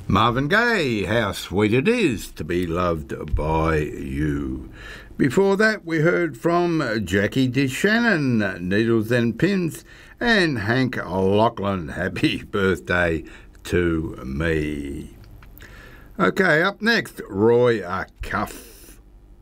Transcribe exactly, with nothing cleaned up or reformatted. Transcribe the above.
Marvin Gaye, How Sweet It Is to Be Loved by You. Before that, we heard from Jackie DeShannon, Needles and Pins, and Hank Lachlan, Happy Birthday to Me. Okay, up next, Roy Acuff.